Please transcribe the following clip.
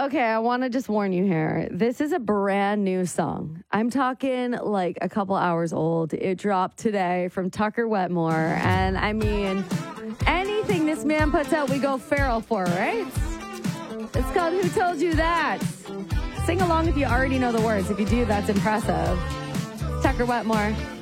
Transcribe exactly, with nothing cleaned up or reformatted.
Okay, I want to just warn you here. This is a brand new song. I'm talking like a couple hours old. It dropped today from Tucker Wetmore. And I mean, anything this man puts out, we go feral for, right? It's called Who Told You That? Sing along if you already know the words. If you do, that's impressive. Tucker Wetmore.